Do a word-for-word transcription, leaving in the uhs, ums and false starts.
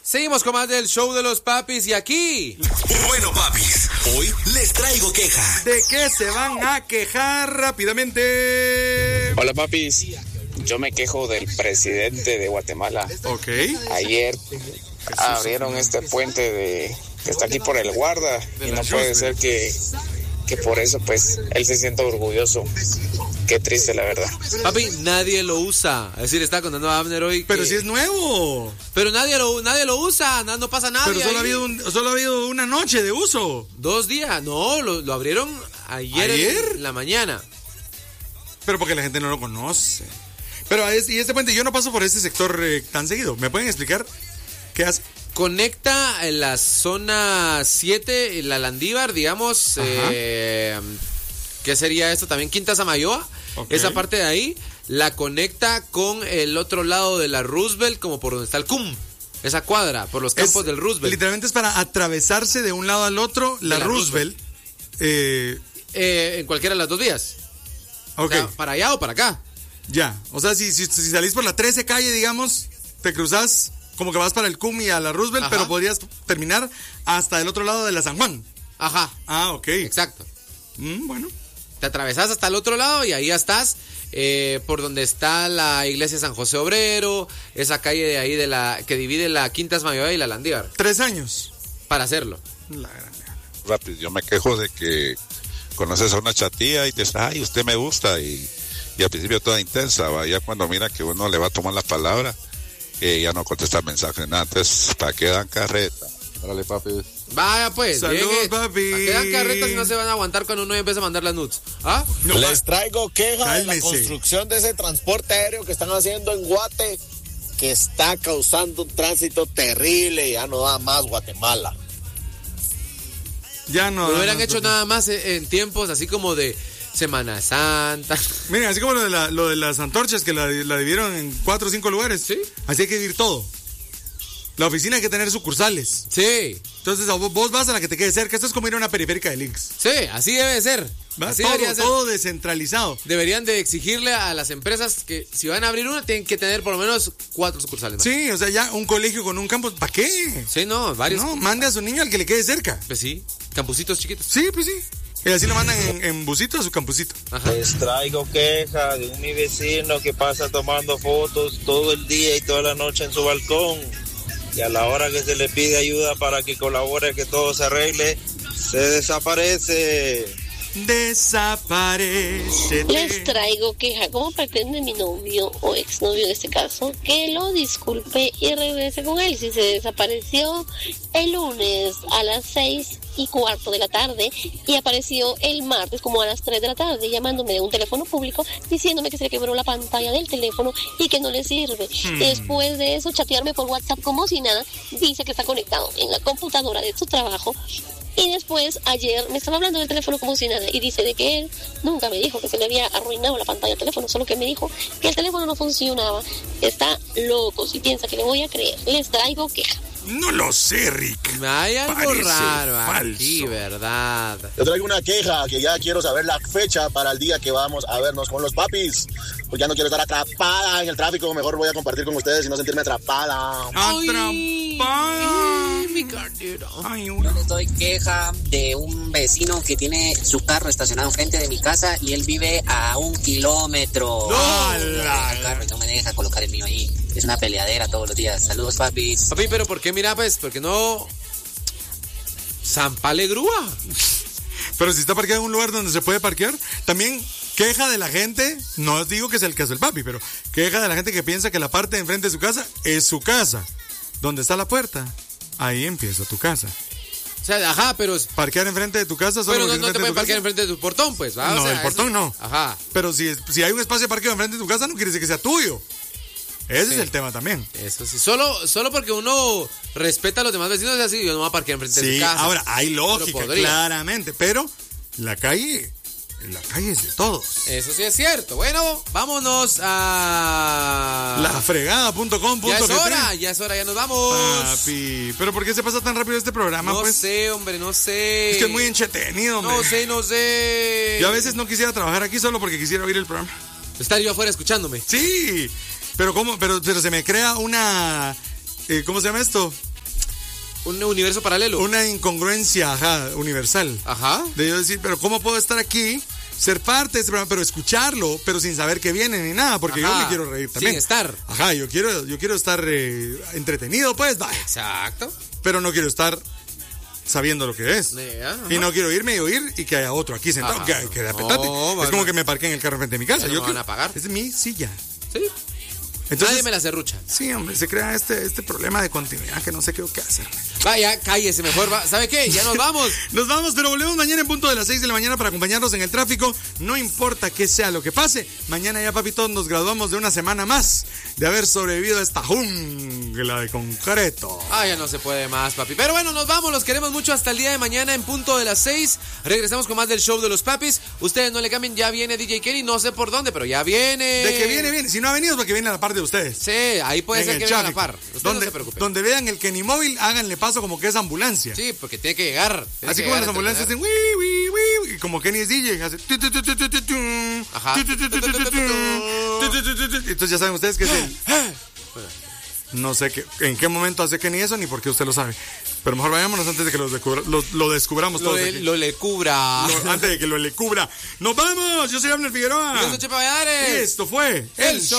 Seguimos con más del show de los papis y aquí. Bueno, papis, hoy les traigo queja. ¿De qué se van a quejar rápidamente? Hola, papis. Yo me quejo del presidente de Guatemala. Ok. Ayer abrieron este puente de que está aquí por el Guarda y no puede ser que, que por eso pues él se sienta orgulloso. Qué triste, la verdad. Papi, nadie lo usa. Es decir, está contando a Abner hoy que... Pero si es nuevo. Pero nadie lo, nadie lo usa, no, no pasa nada. Pero solo ha, habido un, solo ha habido una noche de uso. Dos días, no, lo, lo abrieron ayer, ¿Ayer? En la mañana. Pero porque la gente no lo conoce. Pero es, y este puente, yo no paso por este sector eh, tan seguido. ¿Me pueden explicar qué hace? Conecta en la zona siete, la Landívar, digamos, eh, ¿qué sería esto? También Quinta Samayoa. Okay. Esa parte de ahí la conecta con el otro lado de la Roosevelt, como por donde está el C U M. Esa cuadra, por los campos es, del Roosevelt. Literalmente es para atravesarse de un lado al otro la, la Roosevelt. Roosevelt. Eh, eh, en cualquiera de las dos vías. Ok. O sea, para allá o para acá. Ya, o sea, si, si, si salís por la trece calle, digamos, te cruzás como que vas para el C U M y a la Roosevelt, ajá, pero podrías terminar hasta el otro lado de la San Juan. Ajá. Ah, ok. Exacto. Mm, bueno. Te atravesás hasta el otro lado y ahí ya estás, eh, por donde está la iglesia San José Obrero, esa calle de ahí de la que divide la Quinta Samayoa y la Landívar. Tres años. Para hacerlo. La gran... Rápido, yo me quejo de que conoces a una chatía y te dices, ay, usted me gusta, y, y al principio toda intensa, ¿va? Ya cuando mira que uno le va a tomar la palabra, eh, ya no contesta mensajes, nada, entonces, ¿para qué dan carreta? Órale, papi. Vaya pues, saludos, llegue. papi. ¿Para qué dan carretas y no se van a aguantar cuando uno empieza a mandar las nudes? ¿Ah? No, les traigo queja cálmese. de la construcción de ese transporte aéreo que están haciendo en Guate, que está causando un tránsito terrible, ya no da más Guatemala. Ya no. Lo hubieran hecho nada más en tiempos así como de Semana Santa. Miren, así como lo de, la, lo de las antorchas que la, la dividieron en cuatro o cinco lugares. Sí. Así hay que dividir todo. La oficina hay que tener sucursales. Sí. Entonces vos vas a la que te quede cerca. Esto es como ir a una periférica de links. Sí, así debe ser. ¿Va? Así todo, debería ser. Todo descentralizado. Deberían de exigirle a las empresas que si van a abrir una tienen que tener por lo menos cuatro sucursales más. Sí, o sea, ya un colegio con un campus, ¿para qué? Sí, no, varios. No, mande a su niño al que le quede cerca. Pues sí, campusitos chiquitos. Sí, pues sí. Y así lo mandan en, en busito a su campusito. Ajá. Les traigo queja de un mi vecino que pasa tomando fotos todo el día y toda la noche en su balcón. Y a la hora que se le pide ayuda para que colabore, que todo se arregle, se desaparece. Desaparece. Les traigo queja como pretende mi novio o exnovio en este caso que lo disculpe y regrese con él si se desapareció el lunes a las seis y cuarto de la tarde y apareció el martes como a las tres de la tarde llamándome de un teléfono público diciéndome que se le quebró la pantalla del teléfono y que no le sirve. Hmm. Después de eso chatearme por WhatsApp como si nada, dice que está conectado en la computadora de su trabajo. Y después, ayer me estaba hablando del teléfono como si nada y dice de que él nunca me dijo que se le había arruinado la pantalla del teléfono, solo que me dijo que el teléfono no funcionaba. Está loco, si piensa que le voy a creer. Les traigo queja. No lo sé, Rick. Hay algo Parece raro falso. aquí, ¿verdad? Yo traigo una queja que ya quiero saber la fecha para el día que vamos a vernos con los papis. Pues ya no quiero estar atrapada en el tráfico, mejor voy a compartir con ustedes y no sentirme atrapada. Atrapada. Mi cardero. Yo les doy queja de un vecino que tiene su carro estacionado enfrente de mi casa y él vive a un kilómetro. ¡No! El carro y no me deja colocar el mío ahí. Es una peleadera todos los días. Saludos, papis. Papi, pero ¿por qué mira, pues? Porque no zampale grúa. Pero si está parqueado en un lugar donde se puede parquear, también queja de la gente, no os digo que es el caso del papi, pero queja de la gente que piensa que la parte de enfrente de su casa es su casa. ¿Dónde está la puerta? Ahí empieza tu casa. O sea, ajá, pero... Parquear enfrente de tu casa solo Pero no, porque no te pueden parquear enfrente de tu portón, pues, ¿va? No, o sea, el portón eso... no. Ajá. Pero si, si hay un espacio de parqueo enfrente de tu casa, no quiere decir que sea tuyo. Ese sí. es el tema también. Eso sí. Solo, solo porque uno respeta a los demás vecinos, es así, yo no voy a parquear enfrente sí, de tu casa. Ahora, hay lógica, claramente, pero la calle... La calle es de todos. Eso sí es cierto. Bueno, vámonos a... la fregada punto com punto Ya es hora, ya es hora, ya nos vamos. Papi, pero ¿por qué se pasa tan rápido este programa? No pues? sé, hombre, no sé. Es que es muy entretenido, hombre. No sé, no sé. Yo a veces no quisiera trabajar aquí solo porque quisiera oír el programa. Estar yo afuera escuchándome. Sí, pero cómo, pero, pero se me crea una... Eh, ¿Cómo se llama esto? Un universo paralelo. Una incongruencia, ajá, universal. Ajá. De yo decir, pero ¿cómo puedo estar aquí, ser parte de este programa, pero escucharlo, pero sin saber que viene ni nada? Porque ajá, yo me quiero reír también. Sin estar. Ajá, yo quiero, yo quiero estar eh, entretenido, pues, vaya. Exacto. Pero no quiero estar sabiendo lo que es. Yeah, y no quiero irme y oír y que haya otro aquí sentado. Ajá. Que, que de apetate. No, es bueno. Como que me parqué en el carro frente de mi casa. Yo yo me van a pagar. Es mi silla. Sí. Entonces, nadie me la cerrucha. Sí, hombre, se crea este, este problema de continuidad que no sé qué, qué hacer. Vaya, cállese mejor. Va. ¿Sabe qué? Ya nos vamos. Nos vamos, pero volvemos mañana en punto de las seis de la mañana para acompañarnos en el tráfico. No importa qué sea lo que pase. Mañana ya, papi, todos nos graduamos de una semana más de haber sobrevivido a esta jungla de concreto. Ah, ya no se puede más, papi. Pero bueno, nos vamos. Los queremos mucho hasta el día de mañana en punto de las seis. Regresamos con más del show de los papis. Ustedes no le cambien. Ya viene D J Kenny. No sé por dónde, pero ya viene. De que viene, viene. Si no ha venido es porque viene a la parte de ustedes. Sí, ahí puede ser que venga a la par. Usted donde, no se preocupe. Donde vean el Kenny móvil, háganle paso como que es ambulancia. Sí, porque tiene que llegar. Tiene Así que como llegar las ambulancias hacen wi, wi, wi, y como Kenny es D J, hace ajá. Entonces ya saben ustedes que es el... No sé qué, en qué momento hace Kenny eso ni por qué usted lo sabe. Pero mejor vayámonos antes de que los descubra, lo, lo descubramos lo todos. Le, lo le cubra. Lo, antes de que lo le cubra. ¡Nos vamos! Yo soy Abner Figueroa. Yo soy Chepe Valladares. Y esto fue El Show